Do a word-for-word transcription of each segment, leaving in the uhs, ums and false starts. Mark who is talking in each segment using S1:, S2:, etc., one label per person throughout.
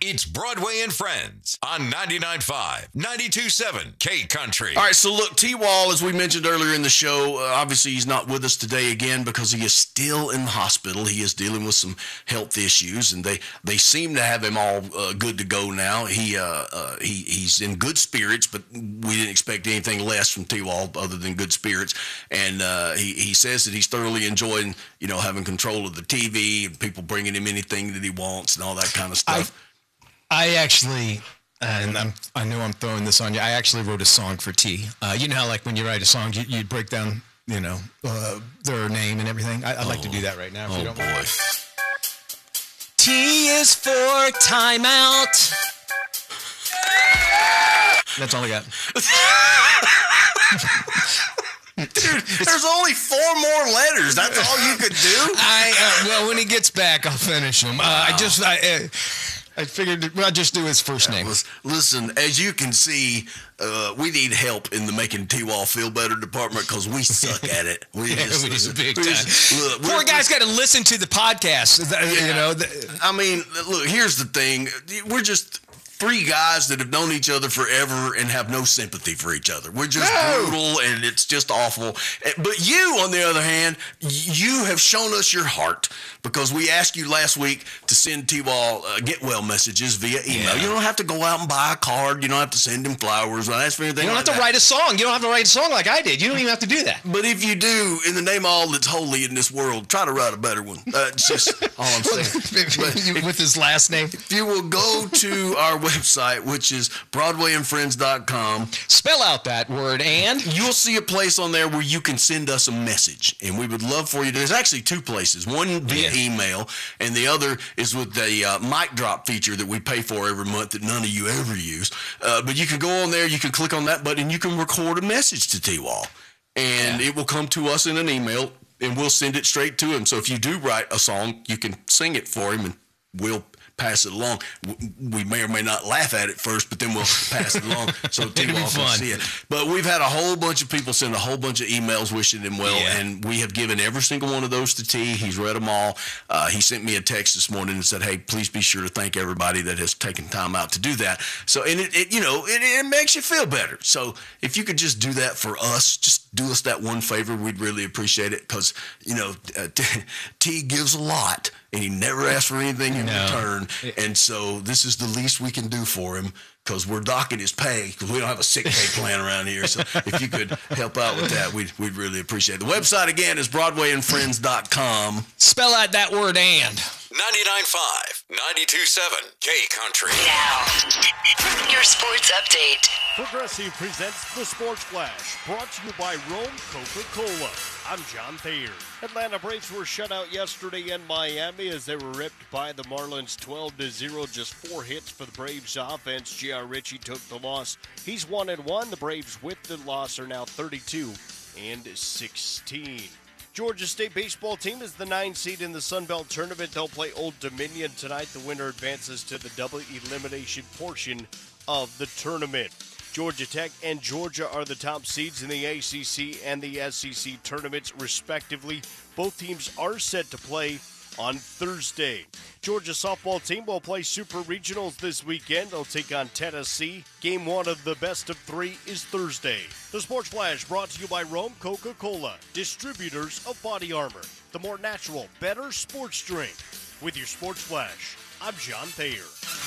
S1: It's Broadway and Friends on ninety-nine point five, ninety-two point seven K Country.
S2: All right, so look, T-Wall, as we mentioned earlier in the show, uh, obviously he's not with us today again because he is still in the hospital. He is dealing with some health issues, and they, they seem to have him all uh, good to go now. He uh, uh, he he's in good spirits, but we didn't expect anything less from T-Wall other than good spirits. And uh, he, he says that he's thoroughly enjoying, you know, having control of the T V and people bringing him anything that he wants and all that kind of stuff.
S3: I, I actually... And I'm, I know I'm throwing this on you. I actually wrote a song for T. Uh, you know how, like, when you write a song, you, you break down, you know, uh, their name and everything? I, I'd oh, like to do that right now. If
S2: oh,
S3: you don't
S2: boy.
S3: mind. T is for timeout. That's all I got.
S2: Dude, there's only four more letters. That's all you could do?
S3: I uh, Well, when he gets back, I'll finish him. Uh, wow. I just... I, uh, I figured I'd just do his first name.
S2: Was, listen, as you can see, uh, we need help in the making T-Wall feel better department because we suck at it. We
S3: yeah,
S2: just,
S3: we just big
S2: we
S3: time.
S2: Just, look,
S3: Poor guy's got to listen to the podcast.
S2: Yeah.
S3: You know. The,
S2: I mean, look. Here's the thing. We're just three guys that have known each other forever and have no sympathy for each other. We're just no. brutal, and it's just awful. But you, on the other hand, you have shown us your heart because we asked you last week to send T-Wall uh, get well messages via email. Yeah. You don't have to go out and buy a card. You don't have to send him flowers. Don't ask for anything.
S3: You don't
S2: like
S3: have to
S2: that.
S3: write a song. You don't have to write a song like I did. You don't even have to do that.
S2: But if you do, in the name of all that's holy in this world, try to write a better one. Uh, it's just all I'm saying.
S3: With his last name.
S2: If you will go to our website, which is broadway and friends dot com.
S3: Spell out that word, and
S2: you'll see a place on there where you can send us a message, and we would love for you to. There's actually two places, one via yeah. email, and the other is with the uh, mic drop feature that we pay for every month that none of you ever use. Uh, but you can go on there, you can click on that button, you can record a message to T-Wall, and yeah. it will come to us in an email, and we'll send it straight to him. So if you do write a song, you can sing it for him, and we'll pass it along. We may or may not laugh at it first, but then we'll pass it along so T-Wall can see it. But we've had a whole bunch of people send a whole bunch of emails wishing him well, yeah. and we have given every single one of those to T. He's read them all. Uh, he sent me a text this morning and said, hey, please be sure to thank everybody that has taken time out to do that. So, and it, it you know, it, it makes you feel better. So if you could just do that for us, just do us that one favor, we'd really appreciate it because, you know, uh, T gives a lot. And he never asked for anything in no. return. And so this is the least we can do for him because we're docking his pay because we don't have a sick pay plan around here. So if you could help out with that, we'd, we'd really appreciate it. The website, again, is broadway and friends dot com.
S3: Spell out that word, and.
S1: ninety-nine point five, ninety-two point seven K Country.
S4: Now, your sports update.
S5: Progressive presents the Sports Flash, brought to you by Rome Coca-Cola. I'm John Thayer. Atlanta Braves were shut out yesterday in Miami as they were ripped by the Marlins twelve to zero. Just four hits for the Braves offense. J R. Ritchie took the loss. He's one and one. The Braves with the loss are now thirty-two and sixteen. Georgia State baseball team is the nine seed in the Sun Belt Tournament. They'll play Old Dominion tonight. The winner advances to the double elimination portion of the tournament. Georgia Tech and Georgia are the top seeds in the A C C and the S E C tournaments, respectively. Both teams are set to play on Thursday. Georgia softball team will play Super Regionals this weekend. They'll take on Tennessee. Game one of the best of three is Thursday. The Sports Flash brought to you by Rome Coca-Cola, distributors of Body Armor, the more natural, better sports drink. With your Sports Flash, I'm John Thayer.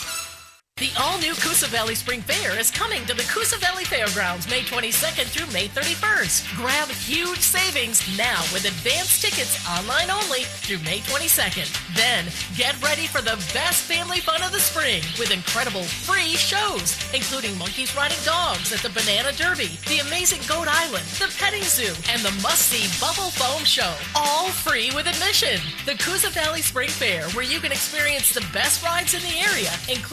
S6: The all-new Coosa Valley Spring Fair is coming to the Coosa Valley Fairgrounds May twenty-second through May thirty-first. Grab huge savings now with advance tickets online only through May twenty-second. Then, get ready for the best family fun of the spring with incredible free shows, including monkeys riding dogs at the Banana Derby, the amazing Goat Island, the petting zoo, and the must-see Bubble Foam Show. All free with admission. The Coosa Valley Spring Fair, where you can experience the best rides in the area, including the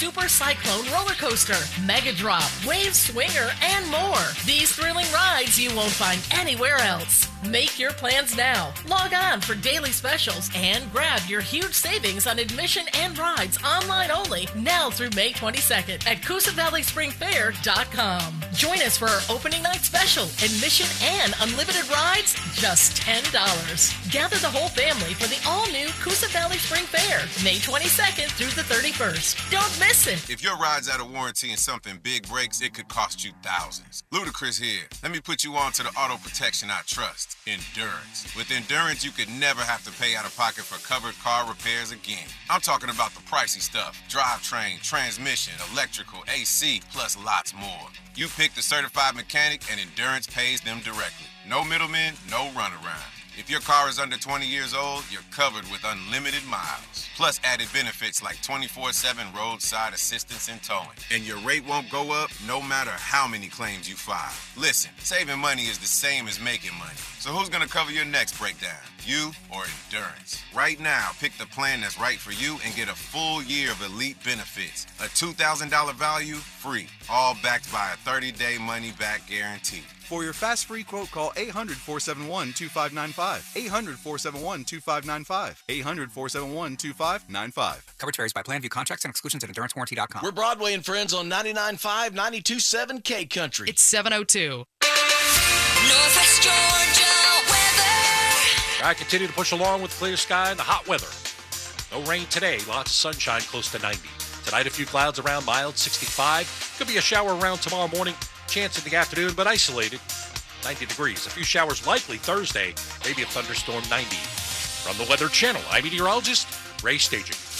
S6: Super Cyclone roller coaster, Mega Drop, Wave Swinger, and more. These thrilling rides you won't find anywhere else. Make your plans now. Log on for daily specials and grab your huge savings on admission and rides online only now through May twenty-second at Coosa Valley Spring Fair dot com. Join us for our opening night special. Admission and unlimited rides, just ten dollars. Gather the whole family for the all-new Coosa Valley Spring Fair, May twenty-second through the thirty-first. Don't miss it.
S7: If your ride's out of warranty and something big breaks, it could cost you thousands. Ludacris here. Let me put you on to the auto protection I trust. Endurance. With Endurance, you could never have to pay out of pocket for covered car repairs again. I'm talking about the pricey stuff. Drivetrain, transmission, electrical, A C, plus lots more. You pick the certified mechanic and Endurance pays them directly. No middlemen, no runaround. If your car is under twenty years old, you're covered with unlimited miles. Plus added benefits like twenty-four seven roadside assistance and towing. And your rate won't go up no matter how many claims you file. Listen, saving money is the same as making money. So who's gonna cover your next breakdown? You or Endurance? Right now, pick the plan that's right for you and get a full year of elite benefits. A two thousand dollars value, free. All backed by a thirty-day money-back guarantee.
S8: For your fast free quote, call eight hundred, four seven one, two five nine five. eight hundred, four seven one, two five nine five. eight hundred, four seven one, two five nine five.
S9: Coverage varies by plan. View contracts and exclusions at endurance warranty dot com.
S10: We're Broadway and Friends on ninety-nine point five, ninety-two point seven K Country.
S11: It's seven oh two.
S4: Northwest Georgia weather.
S12: I continue to push along with clear sky and the hot weather. No rain today. Lots of sunshine, close to ninety. Tonight, a few clouds around, mild, sixty-five. Could be a shower around tomorrow morning. Chance in the afternoon, but isolated, ninety degrees. A few showers likely Thursday, maybe a thunderstorm, ninety. From the Weather Channel, I'm meteorologist Ray Staging.